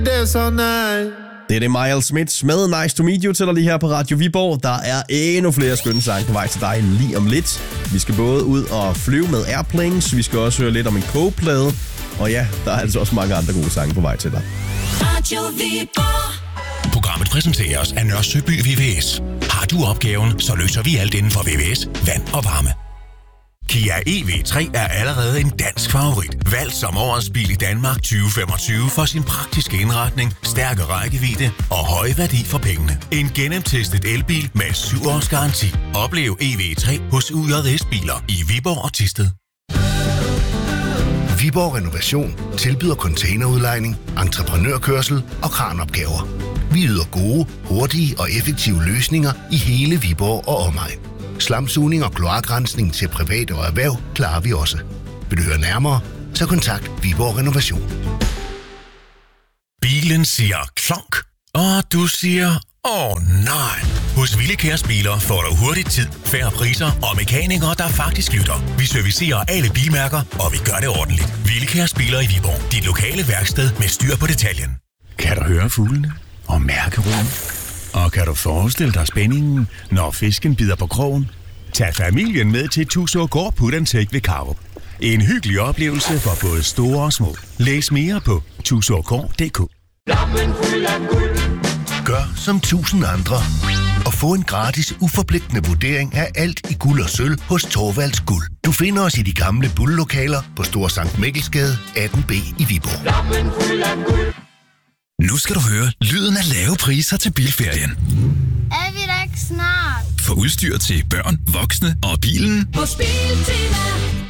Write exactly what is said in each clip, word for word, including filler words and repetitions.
Det er så nice. Det er det Miles Smith med Nice to Meet You til dig lige her på Radio Viborg. Der er endnu flere skønne sange på vej til dig lige om lidt. Vi skal både ud og flyve med Airplanes, vi skal også høre lidt om en kogeplade. Og ja, der er altså også mange andre gode sange på vej til dig. Radio Viborg. Programmet præsenteres af Nørre Søby V V S. Har du opgaven, så løser vi alt inden for V V S, vand og varme. Kia E V tre er allerede en dansk favorit. Valgt som årets bil i Danmark tyve femogtyve for sin praktiske indretning, stærke rækkevidde og høje værdi for pengene. En gennemtestet elbil med syv års garanti. Oplev E V tre hos U J S Biler i Viborg og Thisted. Viborg Renovation tilbyder containerudlejning, entreprenørkørsel og kranopgaver. Vi yder gode, hurtige og effektive løsninger i hele Viborg og omegn. Slamsugning og kloakrensning til private og erhverv klarer vi også. Vil du høre nærmere, så kontakt Viborg Renovation. Bilen siger klonk, og du siger åh oh, nej. Hos Willekærs Biler får du hurtigt tid, færre priser og mekanikere, der faktisk lytter. Vi servicerer alle bilmærker, og vi gør det ordentligt. Willekærs Biler i Viborg. Dit lokale værksted med styr på detaljen. Kan du høre fuglene og mærke roen? Og kan du forestille dig spændingen, når fisken bider på krogen? Tag familien med til Tusågård Put and Take ved Karup. En hyggelig oplevelse for både store og små. Læs mere på tusågård punktum d k. Gør som tusind andre og få en gratis, uforpligtende vurdering af alt i guld og sølv hos Thorvalds Guld. Du finder os i de gamle bulllokaler på Stor Sankt Mikkelsgade atten B i Viborg. Nu skal du høre lyden af lave priser til bilferien. Er vi da ikke snart? For udstyr til børn, voksne og bilen. Hos Biltema.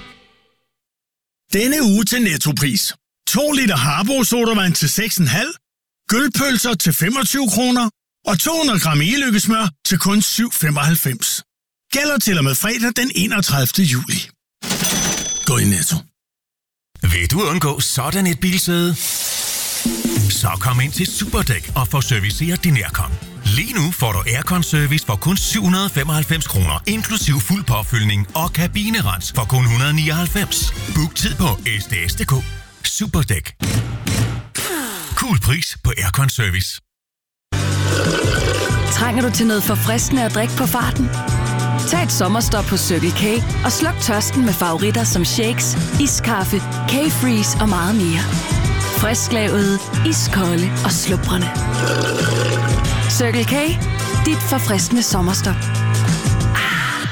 Denne uge til Nettopris. to liter Harbo sodavand til seks komma fem, gølpølser til femogtyve kroner og to hundrede gram e-lykkesmør til kun syv femoghalvfems. Gælder til og med fredag den enogtredivte juli. Gå i Netto. Vil du undgå sådan et bilsæde? Så kom ind til Superdæk og få serviceret din aircon. Lige nu får du aircon-service for kun syv hundrede femoghalvfems kroner, inklusiv fuld påfyldning og kabinerens for kun et hundrede nioghalvfems. Book tid på s d s punktum d k. Superdæk. Cool pris på aircon-service. Trænger du til noget forfriskende at drikke på farten? Tag et sommerstop på Circle K og sluk tørsten med favoritter som shakes, iskaffe, K-Freeze og meget mere. Frisklavet, iskolde og slubrende. Circle K, dit forfriskende sommerstop. Ah.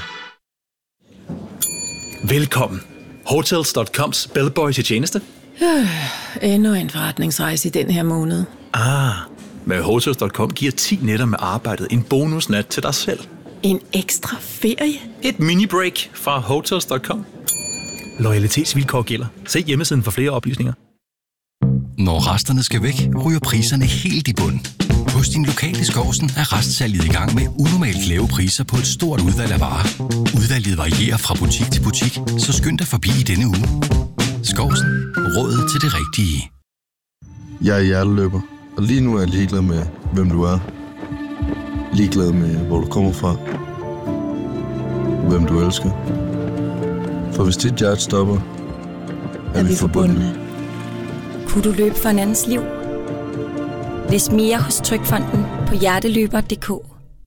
Velkommen. Hotels punktum coms bellboy til tjeneste. Øh, endnu en forretningsrejse i den her måned. Ah, med Hotels punktum com giver ti nætter med arbejdet en bonusnat til dig selv. En ekstra ferie? Et mini-break fra Hotels punktum com. Loyalitetsvilkår gælder. Se hjemmesiden for flere oplysninger. Når resterne skal væk, ryger priserne helt i bund. Hos din lokale Skovsen er restsalget i gang med unormalt lave priser på et stort udvalg af varer. Udvalget varierer fra butik til butik, så skynd dig forbi i denne uge. Skovsen. Rådet til det rigtige. Jeg er hjerteløber, og lige nu er jeg ligeglad med, hvem du er. Ligeglad med, hvor du kommer fra. Hvem du elsker. For hvis dit hjerte stopper, er, er vi forbundne. Kunne du løbe for en andens liv? Læs mere hos Trygfonden på hjerteløber punktum d k.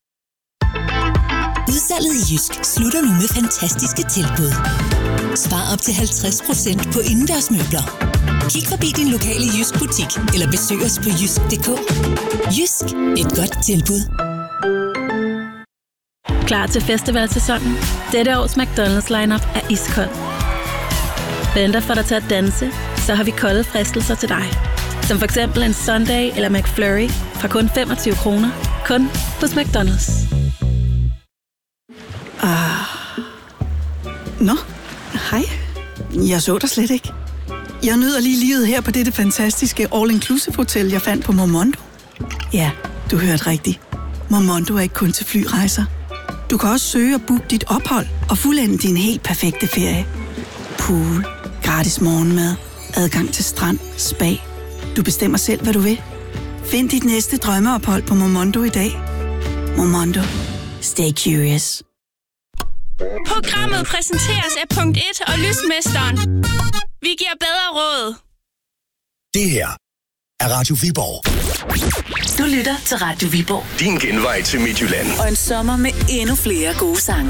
Udsalget i Jysk slutter nu med fantastiske tilbud. Spar op til halvtreds procent på indendørsmøbler. Kig forbi din lokale Jysk butik eller besøg os på jysk punktum d k. Jysk. Et godt tilbud. Klar til festivalsæsonen? Dette års McDonald's lineup er iskold. Venter for dig til at danse, så har vi kolde fristelser til dig. Som for eksempel en Sunday eller McFlurry fra kun femogtyve kroner. Kun hos McDonald's. Ah. Nå, hej. Jeg så dig slet ikke. Jeg nyder lige livet her på dette fantastiske all-inclusive hotel, jeg fandt på Momondo. Ja, du hørte rigtigt. Momondo er ikke kun til flyrejser. Du kan også søge og booke dit ophold og fuldende din helt perfekte ferie. Pool, gratis morgenmad, adgang til strand, spa. Du bestemmer selv, hvad du vil. Find dit næste drømmeophold på Momondo i dag. Momondo. Stay curious. Programmet præsenteres af punkt et og Lysmesteren. Vi giver bedre råd. Det her af Radio Viborg. Du lytter til Radio Viborg. Din genvej til Midtjylland. Og en sommer med endnu flere gode sange.